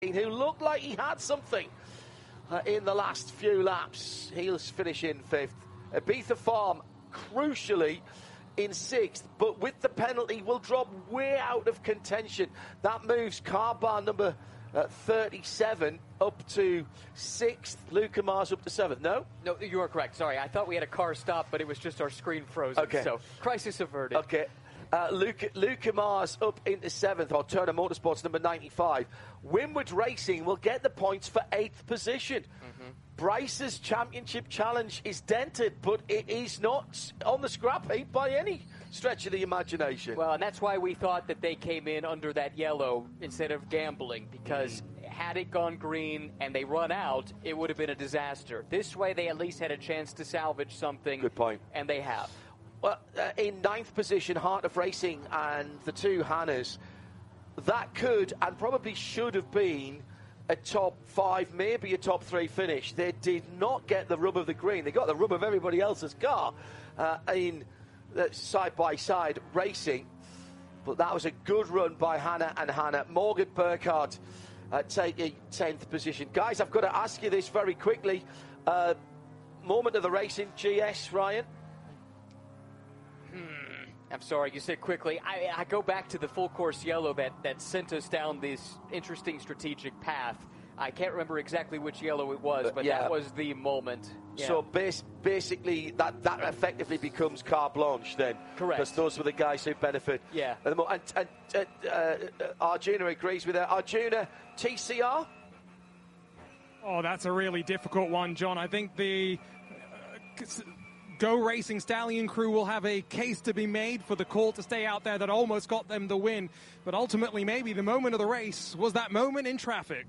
who looked like he had something in the last few laps. He'll finish in 5th. Ibiza Farm, crucially, in 6th, but with the penalty will drop way out of contention. That moves car bar number 37 up to 6th. Luca Mars up to 7th. No, you are correct. Sorry, I thought we had a car stop, but it was just our screen frozen. Okay. So crisis averted. Okay. Luca Mars up into 7th, or Turner Motorsports number 95. Winwood Racing will get the points for 8th position. Bryce's championship challenge is dented, but it is not on the scrap heap by any stretch of the imagination. Well, and that's why we thought that they came in under that yellow instead of gambling, because had it gone green and they run out, it would have been a disaster. This way, they at least had a chance to salvage something. Good point. And they have. Well, in 9th position, Heart of Racing and the two Hannahs, that could and probably should have been a top 5, maybe a top 3 finish. They did not get the rub of the green. They got the rub of everybody else's car in side-by-side racing. But that was a good run by Hannah and Hannah. Morgan Burkhardt taking 10th position. Guys, I've got to ask you this very quickly. Moment of the race in GS, Ryan? I'm sorry, you said quickly. I go back to the full course yellow that sent us down this interesting strategic path. I can't remember exactly which yellow it was, but that was the moment. Yeah. So basically, that effectively becomes carte blanche then. Correct. Because those were the guys who benefit. Yeah. And Arjuna agrees with that. Arjuna, TCR? Oh, that's a really difficult one, John. I think the Go Racing Stallion crew will have a case to be made for the call to stay out there that almost got them the win. But ultimately, maybe the moment of the race was that moment in traffic.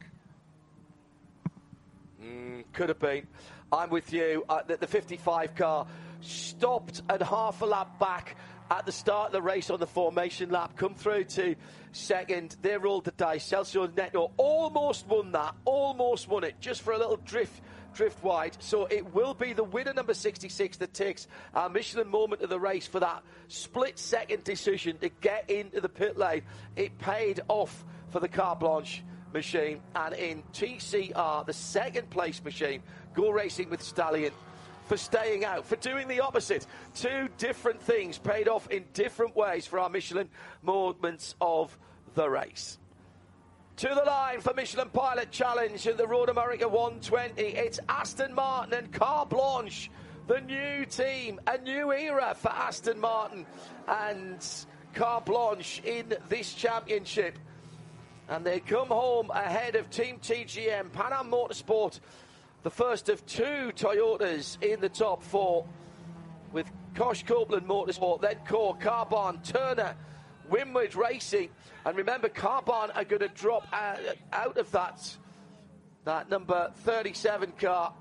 Could have been. I'm with you. The 55 car stopped at half a lap back at the start of the race on the formation lap, come through to second. They rolled the dice. Celso Neto almost won that, almost won it, just for a little drift wide. So it will be the winner, number 66, that takes our Michelin moment of the race for that split-second decision to get into the pit lane. It paid off for the carte blanche machine. And in TCR, the second-place machine, Go Racing with Stallion, for staying out, for doing the opposite. Two different things paid off in different ways for our Michelin moments of the race. To the line for Michelin Pilot Challenge in the Road America 120. It's Aston Martin and Carte Blanche, the new team, a new era for Aston Martin and Carte Blanche in this championship. And they come home ahead of Team TGM, Pan Am Motorsport, the first of 2 Toyotas in the top 4, with Kosh Copeland Motorsport, then Core, Carbon, Turner, Winwood Racing. And remember, Carbon are going to drop out of that number 37 car.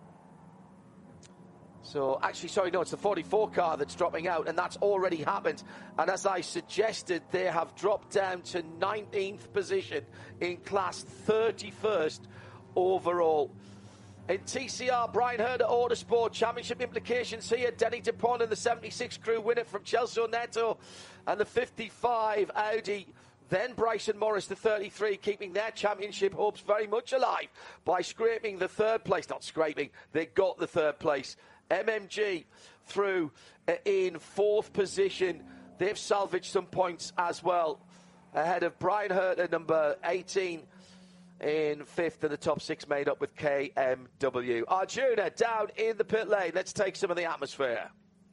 So, actually, sorry, no, it's the 44 car that's dropping out, and that's already happened. And as I suggested, they have dropped down to 19th position in class, 31st overall. In TCR, Brian Herder Autosport, championship implications here. Denny DuPont and the 76 crew win it from Celso Neto, and the 55 Audi. Then Bryson Morris, the 33, keeping their championship hopes very much alive by scraping the 3rd place. Not scraping, they got the 3rd place. MMG through in 4th position. They've salvaged some points as well, ahead of Brian Herter, number 18, in 5th, and the top 6 made up with KMW. Arjuna down in the pit lane. Let's take some of the atmosphere.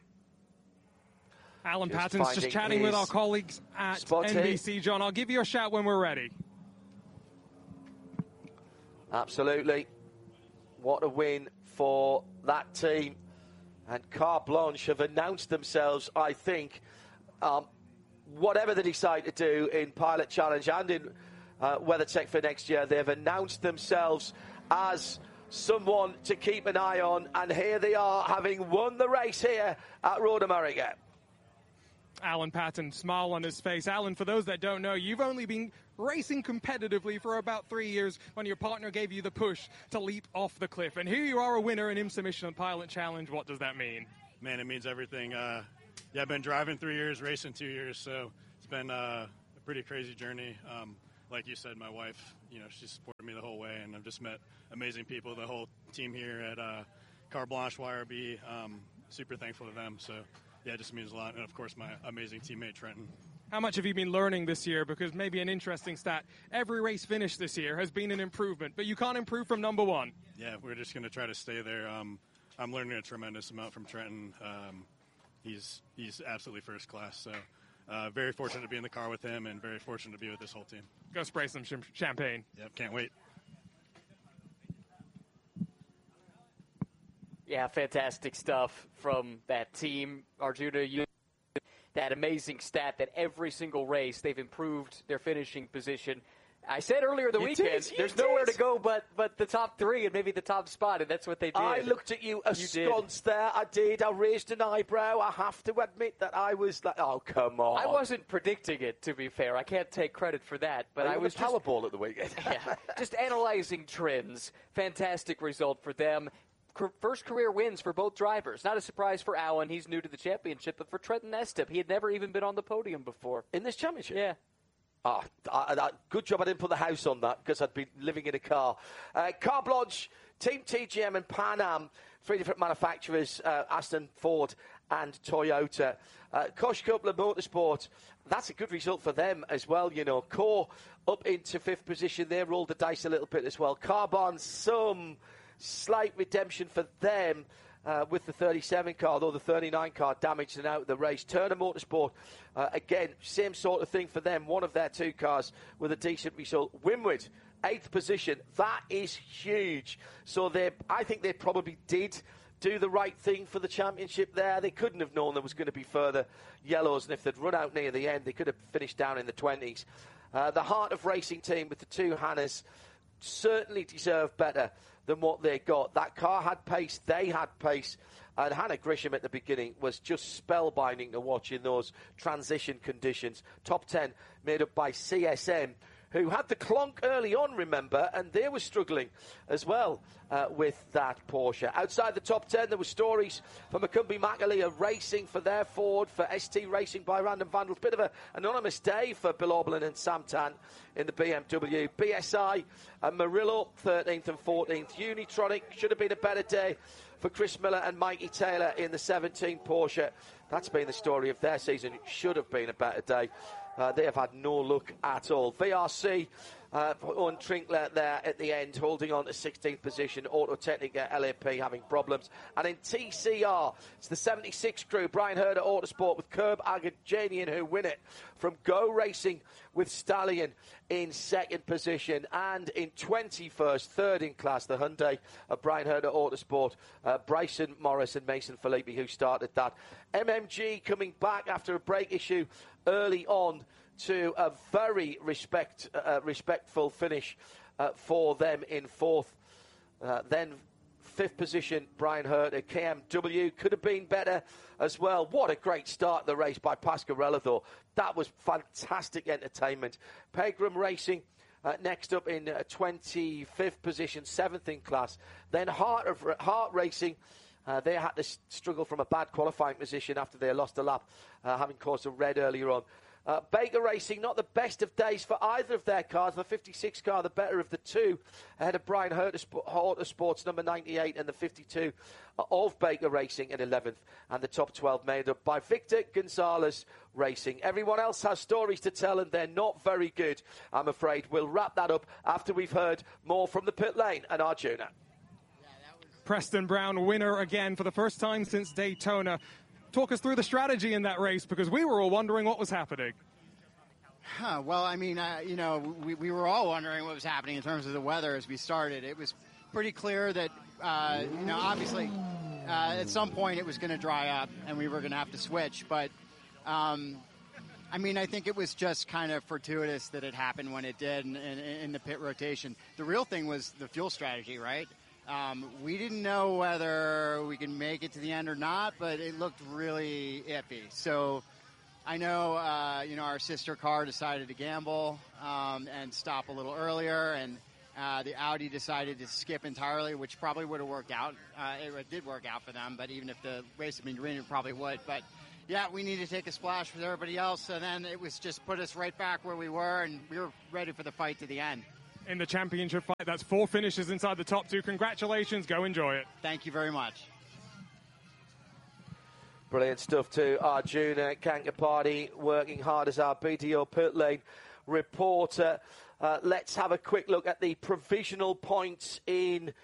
Alan Patton's just chatting with our colleagues at NBC. John, I'll give you a shout when we're ready. Absolutely. What a win for that team. And Carte Blanche have announced themselves, I think, whatever they decide to do in Pilot Challenge and in WeatherTech for next year, they've announced themselves as someone to keep an eye on. And here they are, having won the race here at Road America. Alan Patton, smile on his face. Alan, for those that don't know, you've only been racing competitively for about 3 years when your partner gave you the push to leap off the cliff. And here you are, a winner in IMSA Michelin Pilot Challenge. What does that mean? Man, it means everything. I've been driving 3 years, racing 2 years, so it's been a pretty crazy journey. Like you said, my wife, she supported me the whole way, and I've just met amazing people. The whole team here at Carte Blanche YRB, super thankful to them. So, yeah, it just means a lot. And, of course, my amazing teammate, Trenton. How much have you been learning this year? Because maybe an interesting stat, every race finish this year has been an improvement, but you can't improve from number one. Yeah, we're just going to try to stay there. I'm learning a tremendous amount from Trenton. He's absolutely first class. So very fortunate to be in the car with him and very fortunate to be with this whole team. Go spray some champagne. Yep, can't wait. Yeah, fantastic stuff from that team. Arjuna, that amazing stat that every single race they've improved their finishing position. I said earlier the weekend, there's nowhere to go but the top three and maybe the top spot, and that's what they did. I looked at you askance there. I did. I raised an eyebrow. I have to admit that I was like, oh, come on. I wasn't predicting it, to be fair. I can't take credit for that. But I was Powerball at the weekend. Yeah, just analyzing trends. Fantastic result for them. First career wins for both drivers. Not a surprise for Allen. He's new to the championship. But for Trenton Estep, he had never even been on the podium before. In this championship? Yeah. Good job I didn't put the house on that because I'd be living in a car. Carte Blanche, Team TGM and Pan Am, three different manufacturers, Aston, Ford and Toyota. Kosh Coupler Motorsport, that's a good result for them as well, Core up into fifth position. They rolled the dice a little bit as well. Carbon, some slight redemption for them with the 37 car, although the 39 car damaged and out of the race. Turner Motorsport, again, same sort of thing for them. One of their two cars with a decent result. Winward, 8th position. That is huge. So I think they probably did do the right thing for the championship there. They couldn't have known there was going to be further yellows, and if they'd run out near the end, they could have finished down in the 20s. The Heart of Racing team with the two Hannahs certainly deserve better than what they got. That car had pace, they had pace, and Hannah Grisham at the beginning was just spellbinding to watch in those transition conditions. Top 10 made up by CSM, who had the clonk early on, remember, and they were struggling as well with that Porsche. Outside the top 10, there were stories for Macumbi Makalia Racing for their Ford, for ST Racing by Random Vandals. Bit of an anonymous day for Bill Auberlin and Sam Tan in the BMW. BSI and Murillo, 13th and 14th. Unitronic, should have been a better day for Chris Miller and Mikey Taylor in the 17 Porsche. That's been the story of their season. It should have been a better day. They have had no luck at all. VRC on Trinkler there at the end, holding on to 16th position. Autotechnica LAP having problems. And in TCR, it's the 76 crew. Brian Herder Autosport with Curb Agajanian who win it from Go Racing with Stallion in second position. And in 21st, third in class, the Hyundai of Brian Herder Autosport. Bryson Morris and Mason Filippi who started that. MMG coming back after a brake issue early on to a very respectful finish for them in fourth. Then fifth position, Brian Herter. KMW could have been better as well. What a great start to the race by Pasquarello, though. That was fantastic entertainment. Pegram Racing next up in 25th position, 7th in class. Then Heart Racing. They had to struggle from a bad qualifying position after they lost a lap, having caused a red earlier on. Baker Racing, not the best of days for either of their cars. The 56 car, the better of the two, ahead of Brian Herter Sports, number 98, and the 52 of Baker Racing in 11th. And the top 12 made up by Victor Gonzalez Racing. Everyone else has stories to tell, and they're not very good, I'm afraid. We'll wrap that up after we've heard more from the pit lane and Arjuna. Preston Brown, winner again for the first time since Daytona. Talk us through the strategy in that race, because we were all wondering what was happening. Well, I mean, we were all wondering what was happening in terms of the weather as we started. It was pretty clear that, obviously, at some point it was going to dry up and we were going to have to switch. But, I think it was just kind of fortuitous that it happened when it did in the pit rotation. The real thing was the fuel strategy, right? We didn't know whether we could make it to the end or not, but it looked really iffy. So I know, our sister car decided to gamble and stop a little earlier, and the Audi decided to skip entirely, which probably would have worked out. It did work out for them, but even if the race had been green, it probably would. But, yeah, we need to take a splash with everybody else, and then it was just put us right back where we were, and we were ready for the fight to the end. in the championship fight. That's 4 finishes inside the top 2. Congratulations. Go enjoy it. Thank you very much. Brilliant stuff to Arjuna Kankapati, working hard as our BDO pit lane reporter. Let's have a quick look at the provisional points in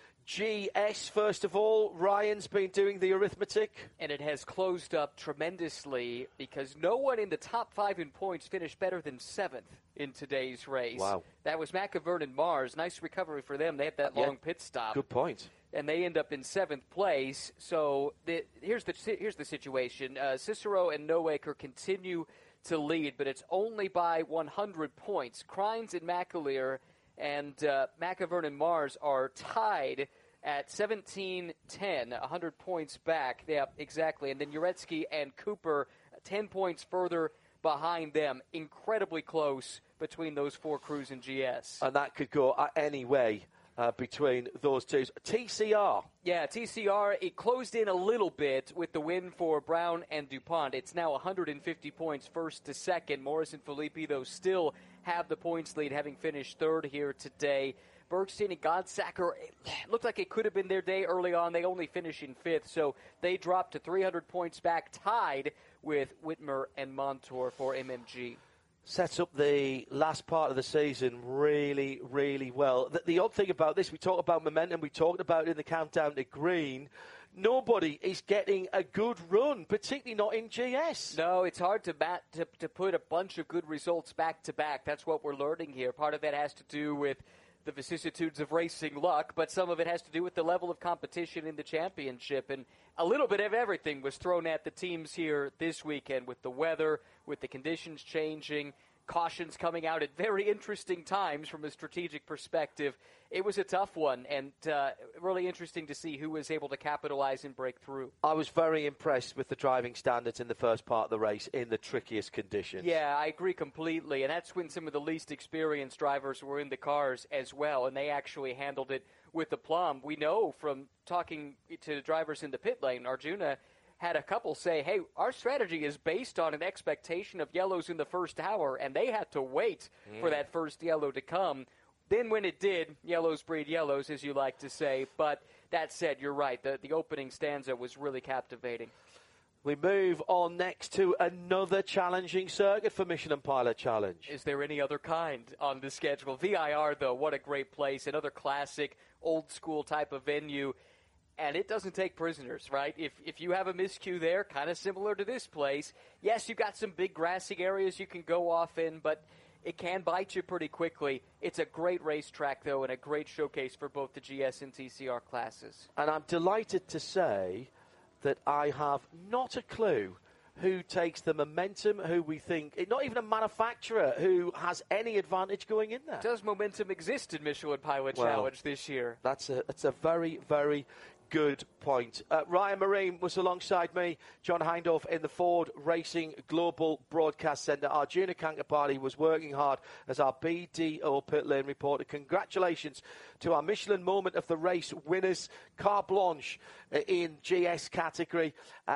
GS. First of all, Ryan's been doing the arithmetic. And it has closed up tremendously because no one in the top 5 in points finished better than 7th in today's race. Wow. That was McIvern and Mars. Nice recovery for them. They had that long pit stop. Good point. And they end up in 7th place. So here's the situation. Cicero and Noaker continue to lead, but it's only by 100 points. Crines and McAleer and McIvern and Mars are tied at 17-10, 100 points back. Yeah, exactly. And then Uretsky and Cooper 10 points further behind them. Incredibly close between those 4 crews in GS. And that could go any way between those two. TCR. Yeah, TCR, it closed in a little bit with the win for Brown and DuPont. It's now 150 points first to second. Morris and Filippi, though, still have the points lead, having finished 3rd here today. Bergstein and Godsacker, it looked like it could have been their day early on. They only finish in 5th, so they dropped to 300 points back, tied with Whitmer and Montour for MMG. Sets up the last part of the season really, really well. The odd thing about this, we talk about momentum, we talked about it in the countdown to green. Nobody is getting a good run, particularly not in GS. No, it's hard to put a bunch of good results back to back. That's what we're learning here. Part of that has to do with the vicissitudes of racing luck, but some of it has to do with the level of competition in the championship. And a little bit of everything was thrown at the teams here this weekend with the weather, with the conditions changing, cautions coming out at very interesting times from a strategic perspective. It was a tough one, and really interesting to see who was able to capitalize and break through. I was very impressed with the driving standards in the first part of the race in the trickiest conditions. Yeah, I agree completely, and that's when some of the least experienced drivers were in the cars as well, and they actually handled it with aplomb. We know from talking to the drivers in the pit lane, Arjuna had a couple say, hey, our strategy is based on an expectation of yellows in the first hour, and they had to wait for that first yellow to come. Then when it did, yellows breed yellows, as you like to say. But that said, you're right. The opening stanza was really captivating. We move on next to another challenging circuit for Michelin Pilot Challenge. Is there any other kind on the schedule? VIR, though, what a great place. Another classic, old-school type of venue. And it doesn't take prisoners, right? If you have a miscue there, kind of similar to this place, yes, you've got some big grassy areas you can go off in, but it can bite you pretty quickly. It's a great racetrack, though, and a great showcase for both the GS and TCR classes. And I'm delighted to say that I have not a clue who takes the momentum, who we think, not even a manufacturer who has any advantage going in there. Does momentum exist in Michelin Pilot Challenge this year? That's a very, very good point. Ryan Marine was alongside me, John Hindhaugh in the Ford Racing Global Broadcast Centre. Arjuna Kankapati was working hard as our BDO pit lane reporter. Congratulations to our Michelin Moment of the Race winners, Carte Blanche in GS category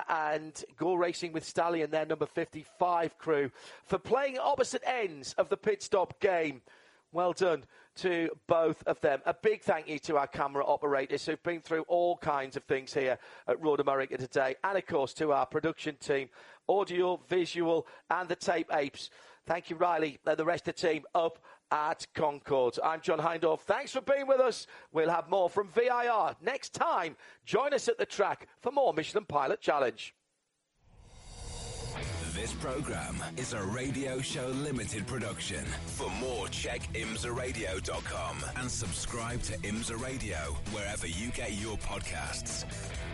and Go Racing with Stallion, their number 55 crew, for playing opposite ends of the pit stop game. Well done to both of them. A big thank you to our camera operators who've been through all kinds of things here at Road America today. And, of course, to our production team, audio, visual, and the tape apes. Thank you, Riley, and the rest of the team up at Concord. I'm John Hindhaugh. Thanks for being with us. We'll have more from VIR next time. Join us at the track for more Michelin Pilot Challenge. This program is a Radio Show Limited production. For more, check imsaradio.com and subscribe to IMSA Radio wherever you get your podcasts.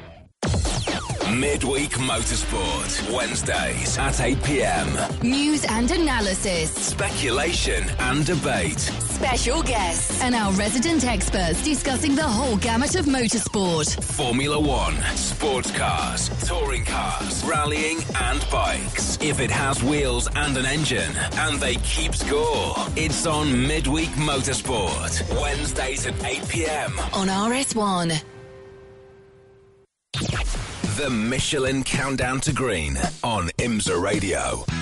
Midweek Motorsport, Wednesdays at 8 p.m. News and analysis. Speculation and debate. Special guests and our resident experts discussing the whole gamut of motorsport. Formula One, sports cars, touring cars, rallying and bikes. If it has wheels and an engine and they keep score, it's on Midweek Motorsport, Wednesdays at 8 p.m. on RS1. The Michelin Countdown to Green on IMSA Radio.